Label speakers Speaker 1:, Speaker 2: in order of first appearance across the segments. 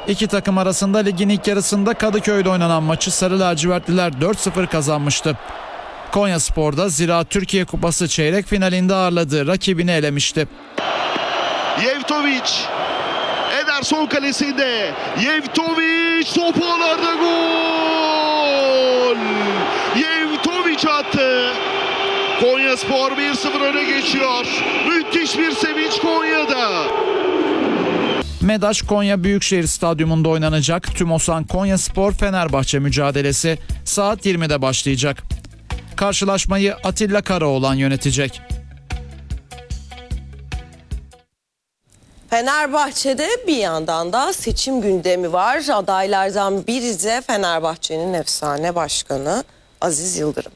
Speaker 1: İki takım arasında ligin ilk yarısında Kadıköy'de oynanan maçı Sarı Lacivertliler 4-0 kazanmıştı. Konyaspor'da Ziraat Türkiye Kupası çeyrek finalinde ağırladığı rakibini elemişti.
Speaker 2: Yevtovic, Ederson kalesinde. Yevtovic topu ağlarda, gol! Yevtovic attı. Konyaspor 1-0 öne geçiyor. Müthiş bir sevinç Konya'da.
Speaker 1: Medaş Konya Büyükşehir Stadyumunda oynanacak Tümosan Konyaspor Fenerbahçe mücadelesi saat 20'de başlayacak. Karşılaşmayı Atilla Karaoğlan yönetecek.
Speaker 3: Fenerbahçe'de bir yandan da seçim gündemi var. Adaylardan biri de Fenerbahçe'nin efsane başkanı Aziz Yıldırım.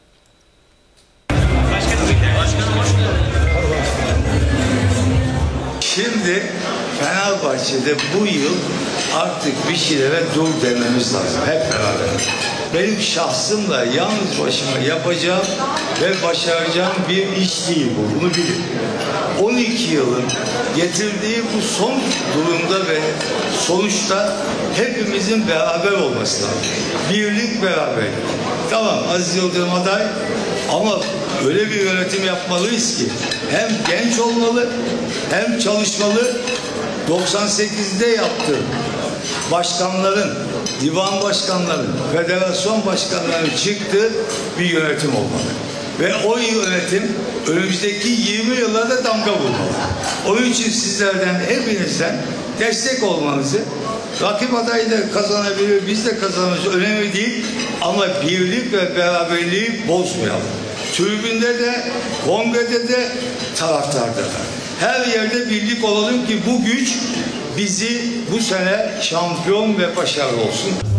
Speaker 4: Şimdi Fenerbahçe'de bu yıl artık bir şeylere dur dememiz lazım hep beraber. Benim şahsımla yalnız başıma yapacağım ve başaracağım bir iş değil bu. Bunu bilin. 12 yılın getirdiği bu son durumda ve sonuçta hepimizin beraber olması lazım. Birlik, beraberlik. Tamam, Aziz Yıldırım aday ama öyle bir yönetim yapmalıyız ki hem genç olmalı hem çalışmalı. 98'de yaptı. Başkanların, divan başkanların, federasyon başkanlarının çıktığı bir yönetim olmalı. Ve o yönetim önümüzdeki 20 yıllarda damga vurmalı. Onun için sizlerden, hepinizden destek olmanızı, rakip adayı da kazanabilir, biz de kazanırız, önemli değil. Ama birlik ve beraberliği bozmayalım. Tribünde de, kongrede de, taraftarda da. Her yerde birlik olalım ki bu güç bizi bu sene şampiyon ve başarılı olsun.